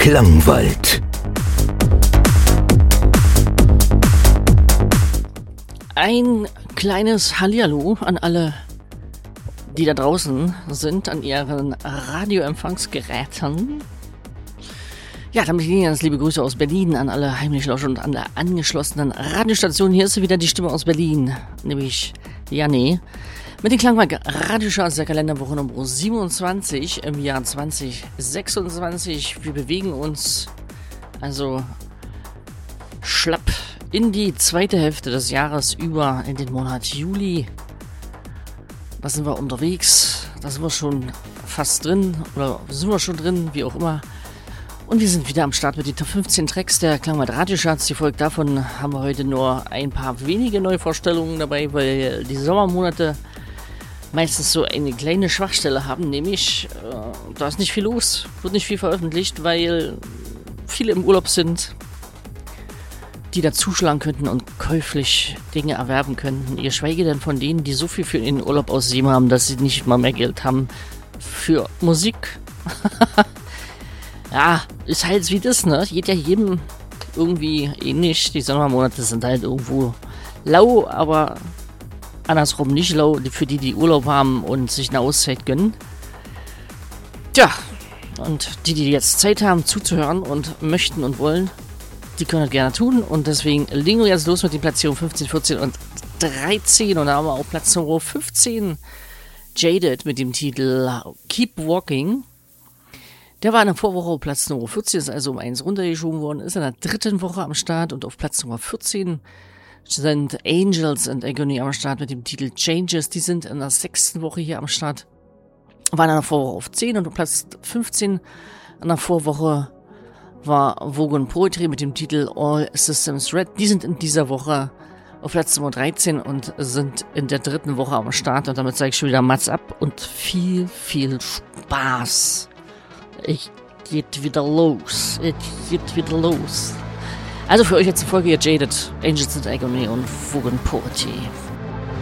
Klangwald. Ein kleines Hallihallo an alle, die da draußen sind, an ihren Radioempfangsgeräten. Ja, damit gehen ganz liebe Grüße aus Berlin an alle heimlich lauschen und an alle angeschlossenen Radiostationen. Hier ist wieder die Stimme aus Berlin, nämlich Janne. Mit den Klangwald Radioshows der Kalenderwoche Nummer 27 im Jahr 2026. Wir bewegen uns also schlapp in die zweite Hälfte des Jahres über, in den Monat Juli. Da sind wir unterwegs, da sind wir schon fast drin, oder sind wir schon drin, wie auch immer. Und wir sind wieder am Start mit den Top 15 Tracks der Klangwald Radiocharts. Die Folge davon haben wir heute nur ein paar wenige Neuvorstellungen dabei, weil die Sommermonate meistens so eine kleine Schwachstelle haben, nämlich da ist nicht viel los, wird nicht viel veröffentlicht, weil viele im Urlaub sind, die da zuschlagen könnten und käuflich Dinge erwerben könnten. Ihr schweige denn von denen, die so viel für den Urlaub ausgegeben haben, dass sie nicht mal mehr Geld haben für Musik. Ja, ist halt wie das, ne? Geht ja jedem irgendwie ähnlich. Die Sommermonate sind halt irgendwo lau, aber andersrum nicht lau, für die Urlaub haben und sich eine Auszeit gönnen. Tja, und die jetzt Zeit haben zuzuhören und möchten und wollen, die können das gerne tun. Und deswegen legen wir jetzt los mit den Platzierungen 15, 14 und 13. Und da haben wir auch Platz Nummer 15, Jaded mit dem Titel Keep Walking. Der war in der Vorwoche auf Platz Nummer 14, ist also um 1 runtergeschoben worden, ist in der dritten Woche am Start und auf Platz Nummer 14 sind Angels and Agony am Start mit dem Titel Changes. Die sind in der 6. Woche hier am Start, waren in der Vorwoche auf 10 und auf Platz 15 in der Vorwoche war Vogue Poetry mit dem Titel All Systems Red. Die sind in dieser Woche auf Platz Nummer 13 und sind in der dritten Woche am Start und damit zeige ich schon wieder Mats ab und viel, viel Spaß. Es geht wieder los. Also für euch jetzt die Folge hier Jaded, Angels and Agony und Vogue Poetry.